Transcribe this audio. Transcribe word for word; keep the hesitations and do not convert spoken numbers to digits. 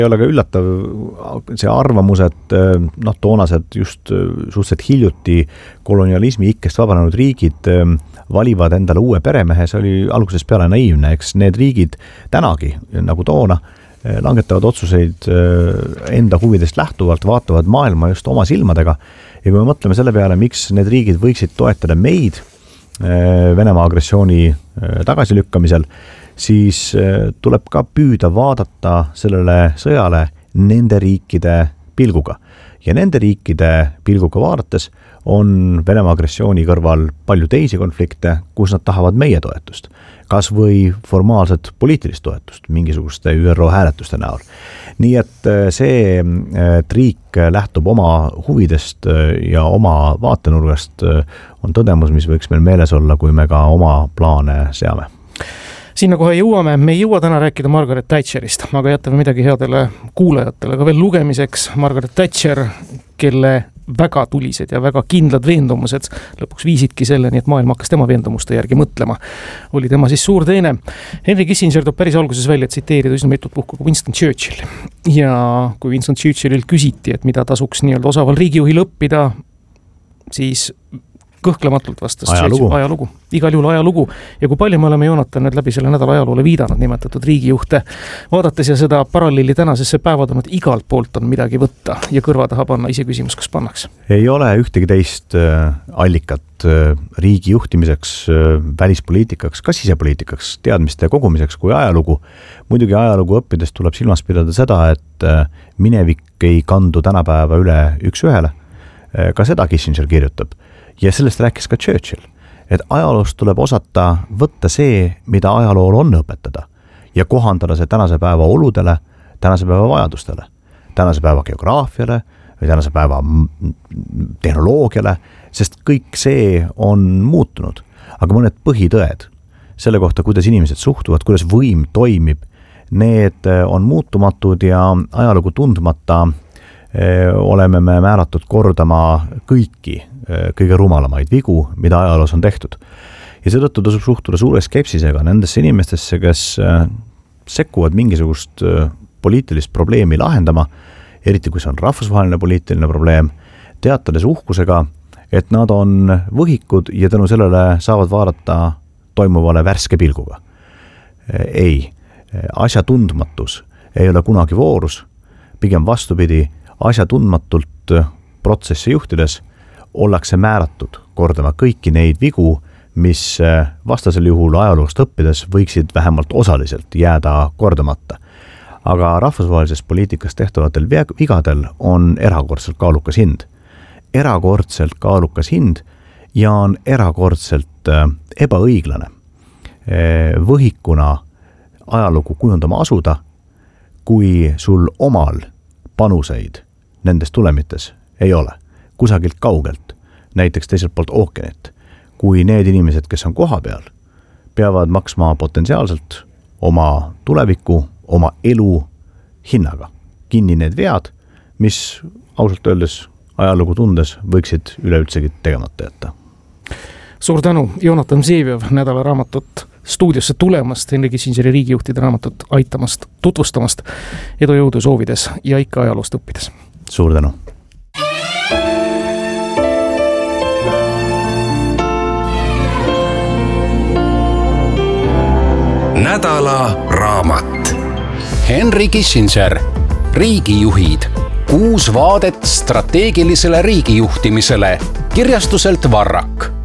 ei ole ka üllatav see arvamus, et noh, toonased just suhteliselt hiljuti kolonialismi ikkest vabanenud riigid valivad endale uue peremehe, see oli algusest peale naiivne, eks need riigid tänagi, nagu toona, langetavad otsuseid enda huvidest lähtuvalt, vaatavad maailma just oma silmadega ja kui me mõtleme selle peale, miks need riigid võiksid toetada meid Venemaa agressiooni tagasilükkamisel, siis tuleb ka püüda vaadata sellele sõjale nende riikide pilguga. Ja nende riikide pilguga vaadates on Venemaa agressiooni kõrval palju teisi konflikte, kus nad tahavad meie toetust. Kas või formaalset poliitilist toetust mingisuguste Ü R O hääletuste näol. Nii et see, et riik lähtub oma huvidest ja oma vaatenurgast, on tõdemus, mis võiks meil meeles olla, kui me ka oma plaane seame. Sinna kohe jõuame, me ei jõua täna rääkida Margaret Thatcherist, aga jätame midagi headele kuulajatele ka veel lugemiseks. Margaret Thatcher, kelle väga tulised ja väga kindlad veendumused lõpuks viisidki selleni, et maailm hakkas tema veendumuste järgi mõtlema. Oli tema siis suur teine. Henry Kissinger toob päris alguses välja tsiteerida üsna mitut puhku ka Winston Churchill. Ja kui Winston Churchillil küsiti, et mida tasuks nii-öelda osaval riigijuhil õppida, siis kõhklematult vastas ajalugu. ajalugu. Igal juhul ajalugu. Ja kui palju me oleme Joonatan nüüd läbi selle nädala ajaloole viidanud nimetatud riigijuhte, vaadates ja seda paralleeli tänasesse päevad, et igalt poolt on midagi võtta ja kõrva taha panna ise küsimus, kas pannaks. Ei ole ühtegi teist allikat riigi juhtimiseks, välispoliitikaks, ka sisepoliitikaks, teadmiste kogumiseks kui ajalugu. Muidugi ajalugu õppides tuleb silmas pidada seda, et minevik ei kandu tänapäeva üle üks ühele. Ka seda Kissinger kirjutab. Ja sellest rääkis ka Churchill, et ajaloost tuleb osata võtta see, mida ajalool on õpetada ja kohandada see tänase päeva oludele, tänase päeva vajadustele, tänase päeva geograafiale või tänase päeva tehnoloogiale, sest kõik see on muutunud. Aga mõned põhitõed selle kohta, kuidas inimesed suhtuvad, kuidas võim toimib, need on muutumatud ja ajalugu tundmata oleme me määratud kordama kõiki kõige rumalamaid vigu, mida ajaloos on tehtud. Ja seetõttu tasub suhtuda suure skepsisega nendesse inimestesse, kes sekkuvad mingisugust poliitilist probleemi lahendama, eriti kui see on rahvusvaheline poliitiline probleem, teatades uhkusega, et nad on võhikud ja tänu sellele saavad vaadata toimuvale värske pilguga. Ei, asja tundmatus ei ole kunagi voorus, pigem vastupidi, asja tundmatult protsessi juhtides ollakse määratud kordama kõiki neid vigu, mis vastasel juhul ajaloost õppides võiksid vähemalt osaliselt jääda kordamata. Aga rahvusvahelises poliitikas tehtavatel vigadel on erakordselt kaalukas hind. Erakordselt kaalukas hind ja on erakordselt ebaõiglane võhikuna ajalugu kujundama asuda, kui sul omal panuseid nendes tulemites ei ole. Kusagilt kaugelt, näiteks teiselt poolt ookeanit, kui need inimesed, kes on koha peal, peavad maksma potentsiaalselt oma tuleviku, oma elu hinnaga. Kinni need vead, mis ausalt öeldes ajalugu tundes võiksid üleüldsegi tegemata jätta. Suur tänu, Joonatan Vseviov, nädala raamatut stuudiosse tulemast, Henry Kissingeri riigijuhtide raamatut aitamast, tutvustamast, edu jõudu soovides ja ikka ajaloost õppides. Suur tänu. Nädala raamat. Henry Kissinger, riigijuhid. Kuus vaadet strateegilisele riigijuhtimisele. Kirjastuselt Varrak.